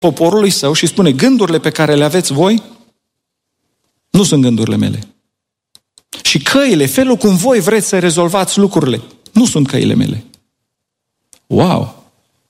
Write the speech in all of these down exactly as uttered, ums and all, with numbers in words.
poporului său și spune, gândurile pe care le aveți voi nu sunt gândurile mele. Și căile, felul cum voi vreți să rezolvați lucrurile, nu sunt căile mele. Wow!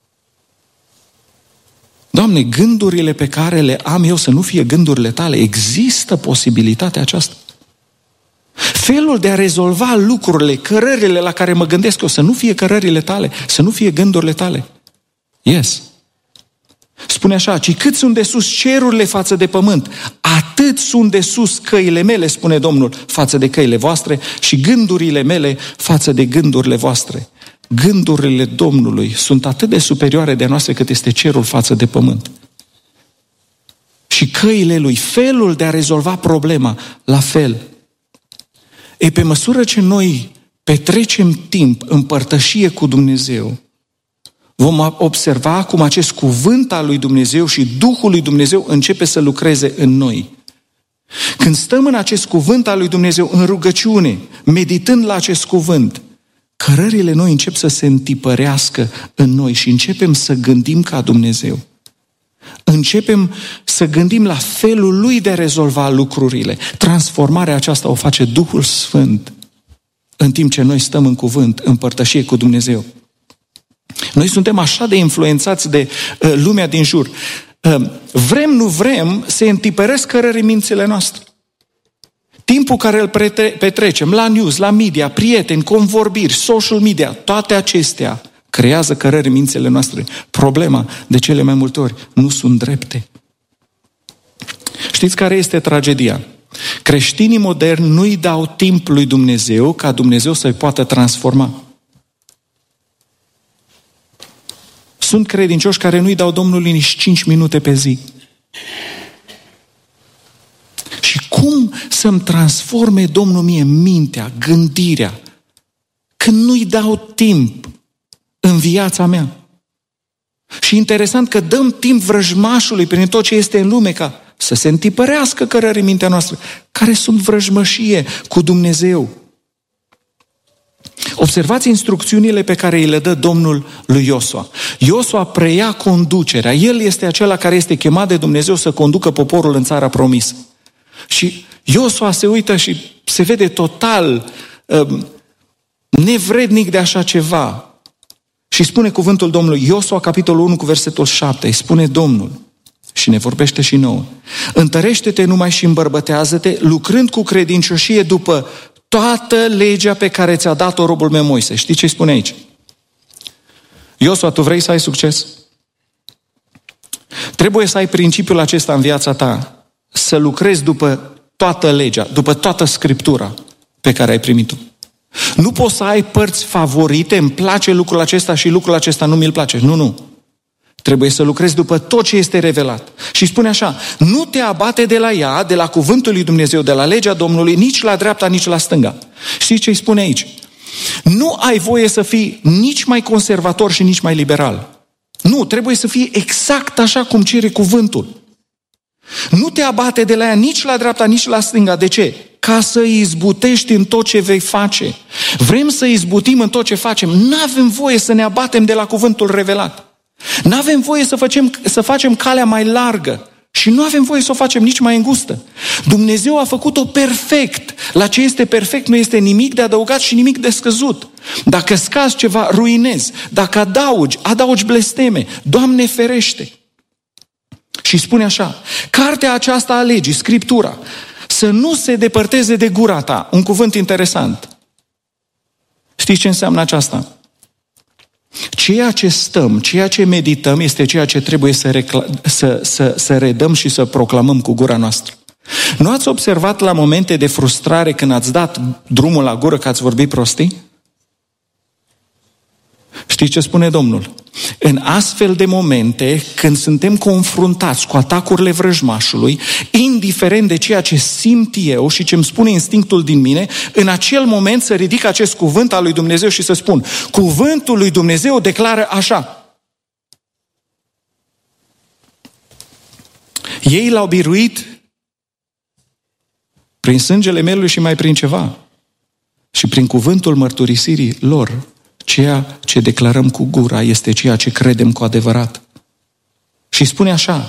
Doamne, gândurile pe care le am eu să nu fie gândurile tale, există posibilitatea aceasta. Felul de a rezolva lucrurile, cărările la care mă gândesc eu, să nu fie cărările tale, să nu fie gândurile tale. Yes. Spune așa, ci cât sunt de sus cerurile față de pământ, atât sunt de sus căile mele, spune Domnul, față de căile voastre și gândurile mele față de gândurile voastre. Gândurile Domnului sunt atât de superioare de noastre cât este cerul față de pământ. Și căile Lui, felul de a rezolva problema, la fel. Ei, pe măsură ce noi petrecem timp în părtășie cu Dumnezeu, vom observa cum acest cuvânt al lui Dumnezeu și Duhul lui Dumnezeu începe să lucreze în noi. Când stăm în acest cuvânt al lui Dumnezeu, în rugăciune, meditând la acest cuvânt, cărările noi încep să se întipărească în noi și începem să gândim ca Dumnezeu. Începem să gândim la felul Lui de a rezolva lucrurile. Transformarea aceasta o face Duhul Sfânt în timp ce noi stăm în cuvânt, în părtășie cu Dumnezeu. Noi suntem așa de influențați de uh, lumea din jur. Uh, vrem, nu vrem, se întipăresc cărării mințile noastre. Timpul care îl petrecem la news, la media, prieteni, convorbiri, social media, toate acestea creează cărări în mințile noastre. Problema, de cele mai multe ori, nu sunt drepte. Știți care este tragedia? Creștinii moderni nu-i dau timp lui Dumnezeu ca Dumnezeu să-i poată transforma. Sunt credincioși care nu-i dau Domnului nici cinci minute pe zi. Și cum să-mi transforme Domnul mie mintea, gândirea, când nu-i dau timp în viața mea? Și interesant că dăm timp vrăjmașului prin tot ce este în lume ca să se întipărească cărării mintea noastră, care sunt vrăjmășie cu Dumnezeu. Observați instrucțiunile pe care îi le dă Domnul lui Iosua. Iosua preia conducerea. El este acela care este chemat de Dumnezeu să conducă poporul în țara promisă. Și Iosua se uită și se vede total um, nevrednic de așa ceva. Și spune cuvântul Domnului, Iosua, capitolul unu, cu versetul șapte, îi spune Domnul, și ne vorbește și nouă, întărește-te numai și îmbărbătează-te, lucrând cu credincioșie după toată legea pe care ți-a dat-o robul meu Moise. Știi ce spune aici? Iosua, tu vrei să ai succes? Trebuie să ai principiul acesta în viața ta, să lucrezi după toată legea, după toată Scriptura pe care ai primit-o. Nu poți să ai părți favorite, îmi place lucrul acesta și lucrul acesta nu mi-l place. Nu, nu. Trebuie să lucrezi după tot ce este revelat. Și spune așa, nu te abate de la ea, de la cuvântul lui Dumnezeu, de la legea Domnului, nici la dreapta, nici la stânga. Știi ce îi spune aici? Nu ai voie să fii nici mai conservator și nici mai liberal. Nu, trebuie să fii exact așa cum cere cuvântul. Nu te abate de la ea nici la dreapta, nici la stânga. De ce? Ca să izbutești în tot ce vei face. Vrem să izbutim în tot ce facem. N-avem voie să ne abatem de la cuvântul revelat. N-avem voie să facem, să facem calea mai largă și nu avem voie să o facem nici mai îngustă. Dumnezeu a făcut-o perfect. La ce este perfect nu este nimic de adăugat și nimic de scăzut. Dacă scazi ceva, ruinezi. Dacă adaugi, adaugi blesteme. Doamne ferește! Și spune așa, cartea aceasta a legii, Scriptura, să nu se depărteze de gura ta. Un cuvânt interesant. Știți ce înseamnă aceasta? Ceea ce stăm, ceea ce medităm este ceea ce trebuie să, recla- să, să, să redăm și să proclamăm cu gura noastră. Nu ați observat la momente de frustrare când ați dat drumul la gură că ați vorbit prostii? Știți ce spune Domnul? În astfel de momente, când suntem confruntați cu atacurile vrăjmașului, indiferent de ceea ce simt eu și ce îmi spune instinctul din mine, în acel moment să ridic acest cuvânt al lui Dumnezeu și să spun, cuvântul lui Dumnezeu declară așa. Ei l-au biruit prin sângele melului și mai prin ceva. Și prin cuvântul mărturisirii lor, ceea ce declarăm cu gura este ceea ce credem cu adevărat. Și spune așa: